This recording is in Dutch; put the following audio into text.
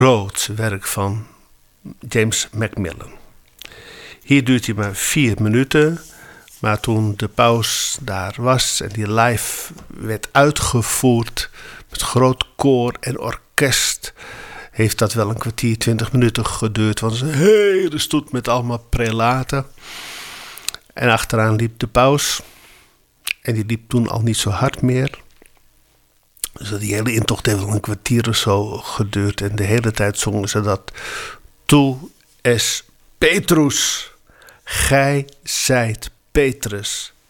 groot werk van James Macmillan. Hier duurt hij maar 4 minuten, maar toen de paus daar was en die live werd uitgevoerd met groot koor en orkest, heeft dat wel een kwartier, 20 minuten geduurd. Want het is een hele stoet met allemaal prelaten. En achteraan liep de paus. En die liep toen al niet zo hard meer. Dus die hele intocht heeft wel een kwartier of zo geduurd. En de hele tijd zongen ze dat. Tu es Petrus. Gij zijt Petrus.